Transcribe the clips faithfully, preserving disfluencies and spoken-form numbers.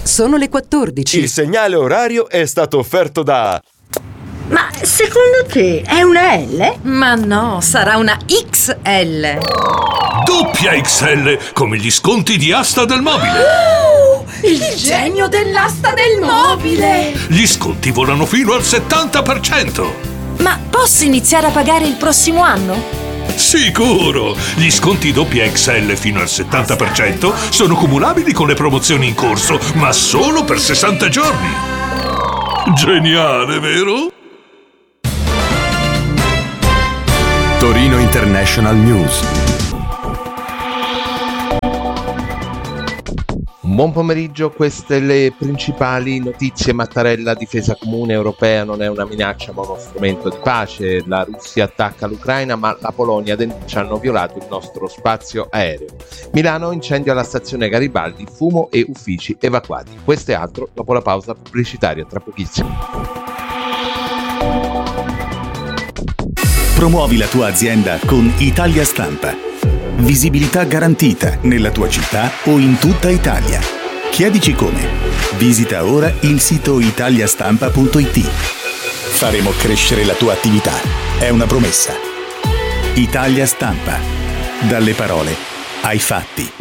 sono le quattordici. Il segnale orario è stato offerto da... Ma secondo te è una L? Ma no, sarà una X L. Doppia X L, come gli sconti di Asta del Mobile. Oh, il, il genio dell'asta del mobile. Gli sconti volano fino al settanta per cento. Ma posso iniziare a pagare il prossimo anno? Sicuro! Gli sconti doppia X L fino al settanta per cento sono cumulabili con le promozioni in corso, ma solo per sessanta giorni. Geniale, vero? Torino International News. Buon pomeriggio, queste le principali notizie. Mattarella: difesa comune europea non è una minaccia ma uno strumento di pace. La Russia attacca l'Ucraina ma la Polonia denuncia hanno violato il nostro spazio aereo. Milano: incendio alla stazione Garibaldi, fumo e uffici evacuati. Questo e altro dopo la pausa pubblicitaria, tra pochissimo. Promuovi la tua azienda con Italia Stampa. Visibilità garantita nella tua città o in tutta Italia. Chiedici come. Visita ora il sito italiastampa punto it. Faremo crescere la tua attività. È una promessa. Italia Stampa. Dalle parole ai fatti.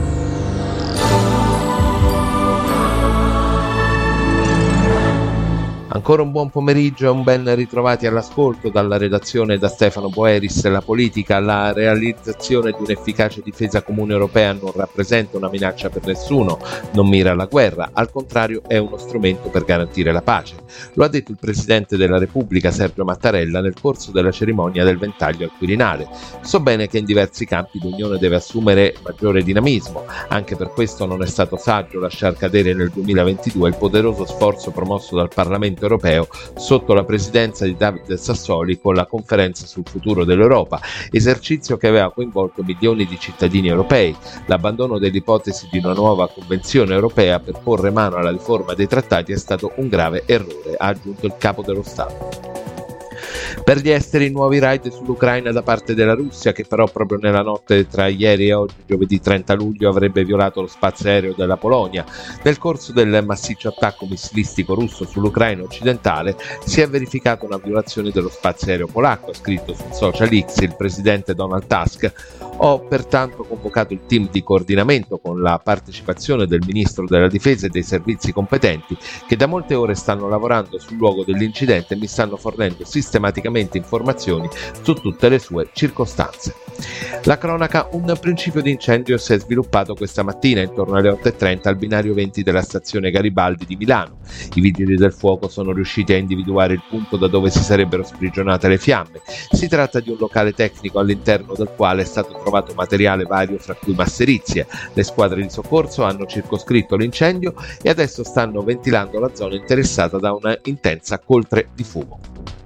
Ancora un buon pomeriggio e un ben ritrovati all'ascolto dalla redazione da Stefano Boeris. La politica: la realizzazione di un'efficace difesa comune europea non rappresenta una minaccia per nessuno, non mira alla guerra, al contrario è uno strumento per garantire la pace. Lo ha detto il Presidente della Repubblica Sergio Mattarella nel corso della cerimonia del Ventaglio al Quirinale. So bene che in diversi campi l'Unione deve assumere maggiore dinamismo, anche per questo non è stato saggio lasciar cadere nel duemilaventidue il poderoso sforzo promosso dal Parlamento europeo sotto la presidenza di David Sassoli con la conferenza sul futuro dell'Europa, esercizio che aveva coinvolto milioni di cittadini europei. L'abbandono dell'ipotesi di una nuova convenzione europea per porre mano alla riforma dei trattati è stato un grave errore, ha aggiunto il capo dello Stato. Per gli esteri, nuovi raid sull'Ucraina da parte della Russia, che però proprio nella notte tra ieri e oggi, giovedì trenta luglio, avrebbe violato lo spazio aereo della Polonia. Nel corso del massiccio attacco missilistico russo sull'Ucraina occidentale si è verificata una violazione dello spazio aereo polacco, ha scritto sul social X il presidente Donald Tusk. Ho pertanto convocato il team di coordinamento con la partecipazione del ministro della difesa e dei servizi competenti che da molte ore stanno lavorando sul luogo dell'incidente e mi stanno fornendo sistematicamente informazioni su tutte le sue circostanze. La cronaca: un principio di incendio si è sviluppato questa mattina intorno alle otto e trenta al binario venti della stazione Garibaldi di Milano. I vigili del fuoco sono riusciti a individuare il punto da dove si sarebbero sprigionate le fiamme. Si tratta di un locale tecnico all'interno del quale è stato trovato materiale vario, fra cui masserizie. Le squadre di soccorso hanno circoscritto l'incendio e adesso stanno ventilando la zona interessata da una intensa coltre di fumo.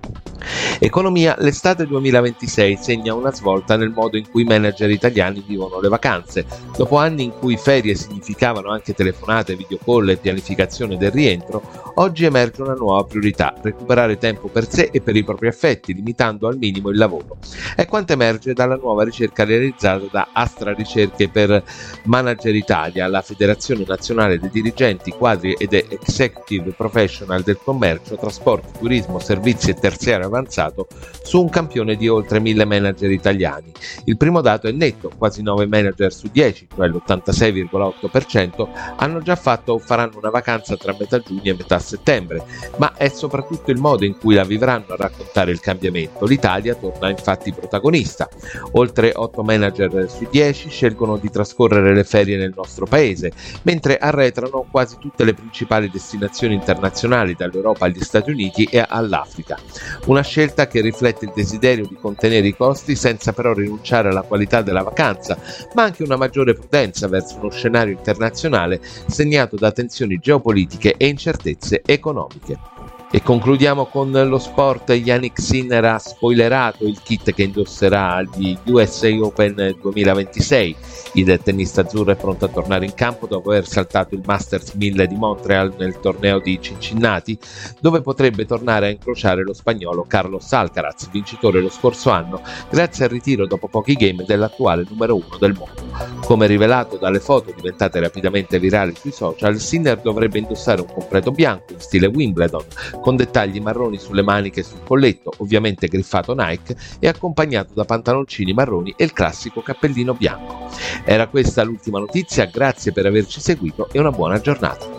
Economia: l'estate duemilaventisei segna una svolta nel modo in cui i manager italiani vivono le vacanze. Dopo anni in cui ferie significavano anche telefonate, video call e pianificazione del rientro, oggi emerge una nuova priorità: recuperare tempo per sé e per i propri affetti, limitando al minimo il lavoro. È quanto emerge dalla nuova ricerca realizzata da Astra Ricerche per Manager Italia, la Federazione Nazionale dei Dirigenti, Quadri ed Executive Professional del commercio, trasporti, turismo, servizi e terziario avanzato su un campione di oltre mille manager italiani. Il primo dato è netto: quasi nove manager su dieci, cioè l'ottantasei virgola otto per cento, hanno già fatto o faranno una vacanza tra metà giugno e metà settembre, ma è soprattutto il modo in cui la vivranno a raccontare il cambiamento. L'Italia torna infatti protagonista. Oltre otto manager su dieci scelgono di trascorrere le ferie nel nostro paese, mentre arretrano quasi tutte le principali destinazioni internazionali, dall'Europa agli Stati Uniti e all'Africa. Una scelta che riflette il desiderio di contenere i costi senza però rinunciare alla qualità della vacanza, ma anche una maggiore prudenza verso uno scenario internazionale segnato da tensioni geopolitiche e incertezze economiche. E concludiamo con lo sport. Jannik Sinner ha spoilerato il kit che indosserà agli U S A Open duemilaventisei. Il tennista azzurro è pronto a tornare in campo dopo aver saltato il Masters mille di Montreal nel torneo di Cincinnati, dove potrebbe tornare a incrociare lo spagnolo Carlos Alcaraz, vincitore lo scorso anno, grazie al ritiro dopo pochi game dell'attuale numero uno del mondo. Come rivelato dalle foto diventate rapidamente virali sui social, Sinner dovrebbe indossare un completo bianco in stile Wimbledon, con dettagli marroni sulle maniche e sul colletto, ovviamente griffato Nike, e accompagnato da pantaloncini marroni e il classico cappellino bianco. Era questa l'ultima notizia, grazie per averci seguito e una buona giornata.